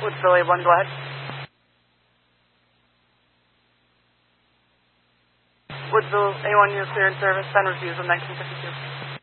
Woodsville A1, go ahead. Woodsville A1, you're clear in service. Sun refusal 1952.